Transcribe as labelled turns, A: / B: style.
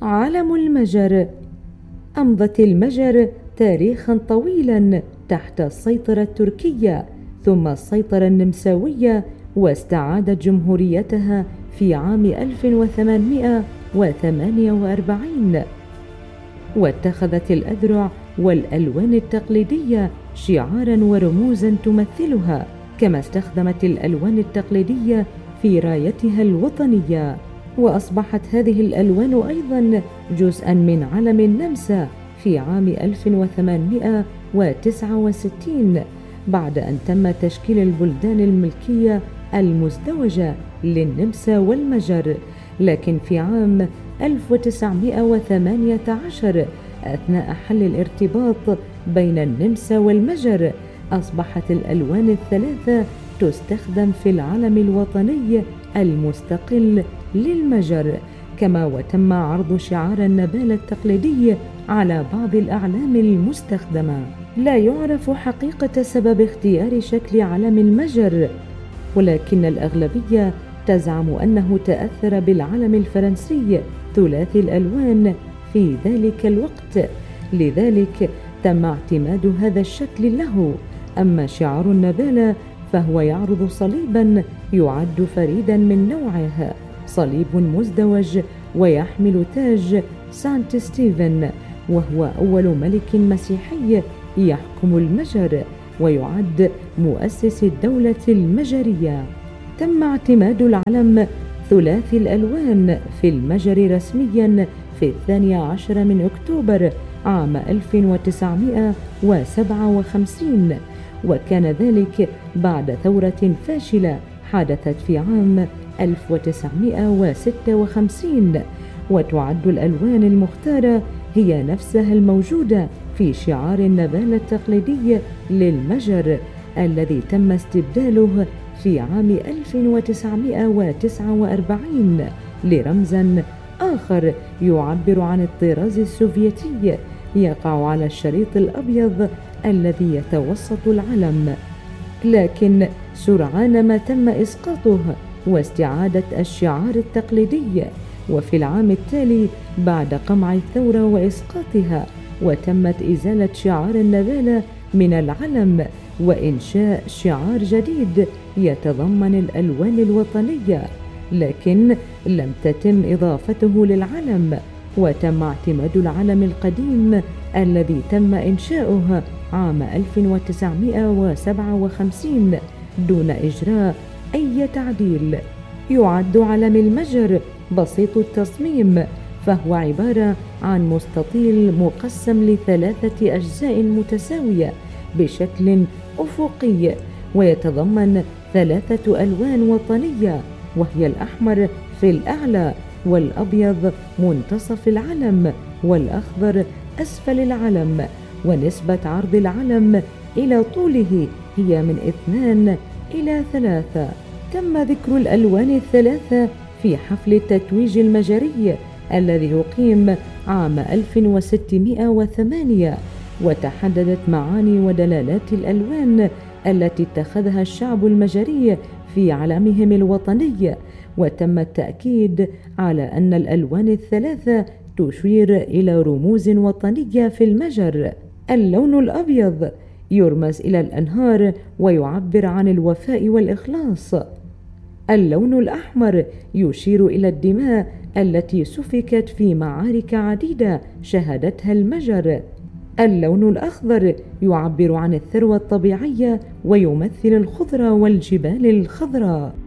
A: علم المجر. أمضت المجر تاريخا طويلا تحت السيطرة التركية ثم السيطرة النمساوية، واستعادت جمهوريتها في عام 1848، واتخذت الأذرع والألوان التقليدية شعارا ورموزا تمثلها، كما استخدمت الألوان التقليدية في رايتها الوطنية. وأصبحت هذه الألوان أيضا جزءا من علم النمسا في عام 1869 بعد أن تم تشكيل البلدان الملكية المزدوجة للنمسا والمجر. لكن في عام 1918 أثناء حل الارتباط بين النمسا والمجر أصبحت الألوان الثلاثة تستخدم في العلم الوطني المستقل للمجر، كما وتم عرض شعار النبال التقليدي على بعض الأعلام المستخدمة. لا يعرف حقيقة سبب اختيار شكل علم المجر، ولكن الأغلبية تزعم أنه تأثر بالعلم الفرنسي ثلاثي الألوان في ذلك الوقت، لذلك تم اعتماد هذا الشكل له. أما شعار النبالة فهو يعرض صليبا يعد فريدا من نوعه، صليب مزدوج ويحمل تاج سانت ستيفن، وهو أول ملك مسيحي يحكم المجر ويعد مؤسس الدولة المجرية. تم اعتماد العلم ثلاثي الألوان في المجر رسميا في 12 من أكتوبر عام 1957، وكان ذلك بعد ثورة فاشلة حدثت في عام 1956. وتعد الألوان المختارة هي نفسها الموجودة في شعار النبال التقليدي للمجر الذي تم استبداله في عام 1949 لرمزا آخر يعبر عن الطراز السوفيتي يقع على الشريط الأبيض الذي يتوسط العلم. لكن سرعان ما تم إسقاطه واستعادة الشعار التقليدي، وفي العام التالي بعد قمع الثورة وإسقاطها وتمت إزالة شعار النبالة من العلم وإنشاء شعار جديد يتضمن الألوان الوطنية، لكن لم تتم إضافته للعلم، وتم اعتماد العلم القديم الذي تم إنشاؤه عام 1957 دون إجراء أي تعديل. يعد علم المجر بسيط التصميم، فهو عبارة عن مستطيل مقسم لثلاثة أجزاء متساوية بشكل أفقي، ويتضمن ثلاثة ألوان وطنية، وهي الأحمر في الأعلى والأبيض منتصف العلم والأخضر أسفل العلم. ونسبة عرض العلم إلى طوله هي من 2 إلى 3. تم ذكر الألوان الثلاثة في حفل التتويج المجري الذي أقيم عام 1608، وتحددت معاني ودلالات الألوان التي اتخذها الشعب المجري في علمهم الوطني، وتم التأكيد على أن الألوان الثلاثة تشير إلى رموز وطنية في المجر. اللون الأبيض يرمز إلى الأنهار ويعبر عن الوفاء والإخلاص. اللون الأحمر يشير إلى الدماء التي سفكت في معارك عديدة شهدتها المجر. اللون الأخضر يعبر عن الثروة الطبيعية ويمثل الخضرة والجبال الخضراء.